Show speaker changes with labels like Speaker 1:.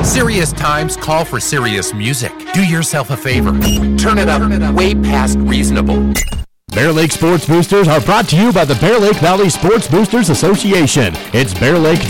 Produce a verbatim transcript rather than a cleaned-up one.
Speaker 1: Serious times call for serious music. Do yourself a favor. Turn it up way past reasonable.
Speaker 2: Bear Lake Sports Boosters are brought to you by the Bear Lake Valley Sports Boosters Association. It's bear lake